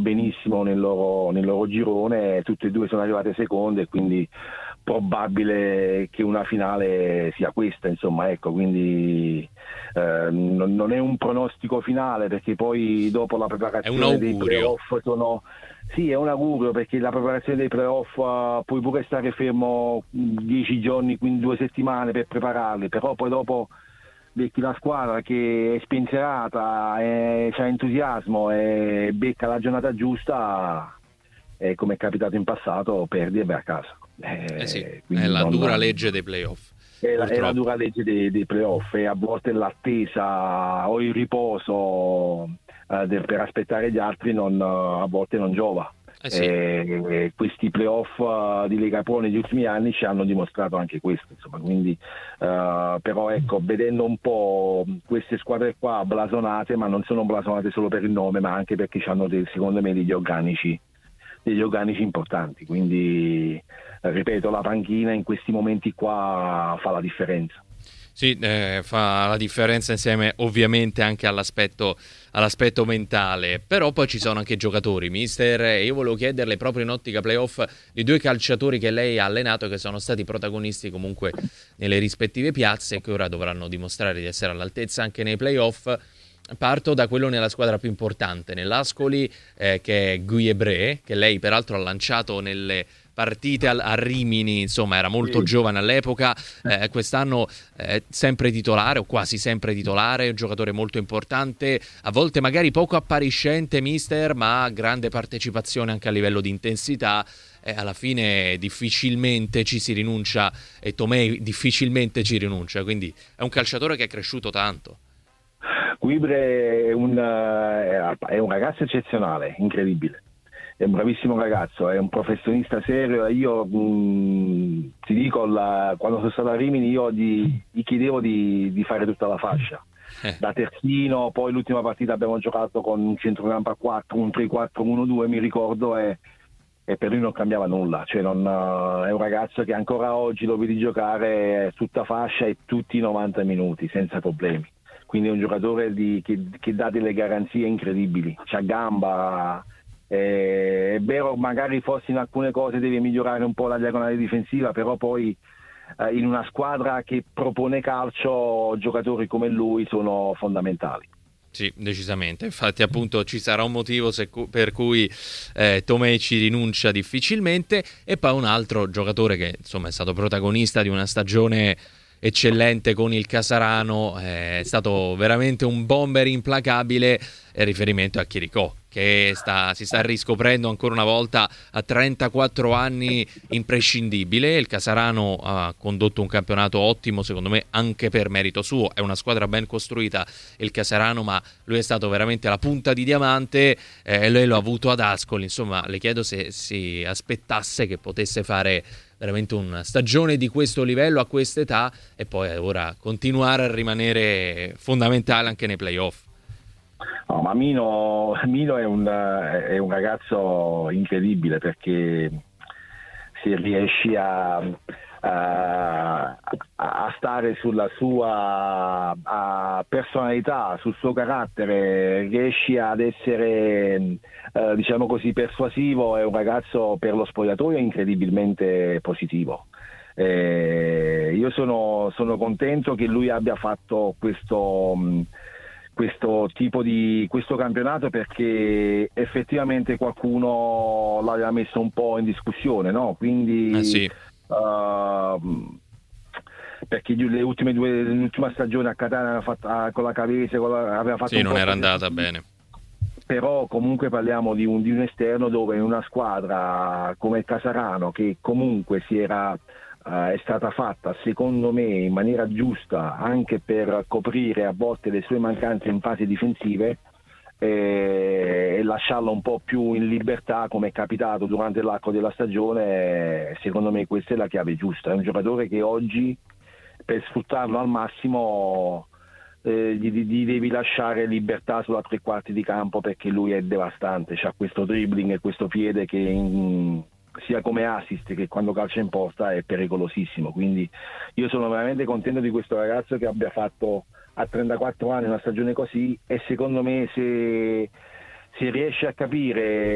benissimo nel loro girone, tutte e due sono arrivate seconde, quindi probabile che una finale sia questa, insomma, ecco, quindi non è un pronostico finale, perché poi dopo la È un preparazione dei augurio. playoff sì, è un augurio, perché la preparazione dei playoff puoi pure stare fermo 10 giorni, quindi 2 settimane per prepararli, però poi dopo becchi la squadra che è spensierata, c'ha entusiasmo e becca la giornata giusta, e come è capitato in passato, perdi e vai a casa. Eh sì, è Quindi la dura legge dei playoff, è la purtroppo. dura legge dei playoff, e a volte l'attesa o il riposo per aspettare gli altri a volte non giova. Eh sì. Questi playoff di Lega Pro negli ultimi anni ci hanno dimostrato anche questo, insomma, quindi però ecco, vedendo un po' queste squadre qua blasonate, ma non sono blasonate solo per il nome, ma anche perché hanno secondo me degli organici importanti, quindi ripeto, la panchina in questi momenti qua fa la differenza. Sì, fa la differenza insieme ovviamente anche all'aspetto mentale, però poi ci sono anche giocatori, mister, e io volevo chiederle proprio in ottica playoff di due calciatori che lei ha allenato, che sono stati protagonisti comunque nelle rispettive piazze e che ora dovranno dimostrare di essere all'altezza anche nei playoff. Parto da quello nella squadra più importante, nell'Ascoli, che è Guyebre, che lei peraltro ha lanciato nelle partite a Rimini, insomma era molto Sì. giovane all'epoca, quest'anno sempre titolare o quasi sempre titolare, un giocatore molto importante, a volte magari poco appariscente, mister, ma grande partecipazione anche a livello di intensità. Alla fine difficilmente ci si rinuncia, e Tomei difficilmente ci rinuncia, quindi è un calciatore che è cresciuto tanto. Quibre è un ragazzo eccezionale, incredibile. È un bravissimo ragazzo, è un professionista serio. Io ti dico, quando sono stato a Rimini io gli chiedevo di fare tutta la fascia. Da terzino, poi l'ultima partita abbiamo giocato con un centrocampo a 4, un 3-4-1-2, mi ricordo, e per lui non cambiava nulla. Cioè è un ragazzo che ancora oggi lo vedi giocare tutta fascia e tutti i 90 minuti, senza problemi. Quindi è un giocatore che dà delle garanzie incredibili, c'ha gamba, è vero, magari forse in alcune cose deve migliorare un po' la diagonale difensiva, però poi in una squadra che propone calcio giocatori come lui sono fondamentali. Sì, decisamente. Infatti, appunto, ci sarà un motivo per cui Tomei ci rinuncia difficilmente. E poi un altro giocatore che insomma è stato protagonista di una stagione eccellente con il Casarano, è stato veramente un bomber implacabile. È riferimento a Chiricò, che si sta riscoprendo ancora una volta a 34 anni imprescindibile. Il Casarano ha condotto un campionato ottimo, secondo me anche per merito suo, è una squadra ben costruita il Casarano, ma lui è stato veramente la punta di diamante, e lei lo ha avuto ad Ascoli. Insomma, le chiedo se si aspettasse che potesse fare veramente una stagione di questo livello a quest'età e poi ora continuare a rimanere fondamentale anche nei playoff. No, ma Mino è un ragazzo incredibile, perché se riesci a stare sulla sua personalità, sul suo carattere, riesci ad essere diciamo così persuasivo, è un ragazzo per lo spogliatoio incredibilmente positivo. Io sono contento che lui abbia fatto questo tipo di questo campionato, perché effettivamente qualcuno l'aveva messo un po' in discussione, no? Quindi Sì. perché l'ultima stagione a Catania aveva fatto, con la Cavese aveva fatto Sì, un non po' era così, andata bene. però comunque parliamo di un esterno, dove in una squadra come il Casarano, che comunque è stata fatta secondo me in maniera giusta anche per coprire a volte le sue mancanze in fase difensive, e lasciarlo un po' più in libertà, come è capitato durante l'arco della stagione. Secondo me questa è la chiave giusta. È un giocatore che oggi, per sfruttarlo al massimo, gli devi lasciare libertà sulla tre quarti di campo, perché lui è devastante, c'ha questo dribbling e questo piede che sia come assist che quando calcia in porta è pericolosissimo. Quindi io sono veramente contento di questo ragazzo, che abbia fatto a 34 anni una stagione così, e secondo me se riesce a capire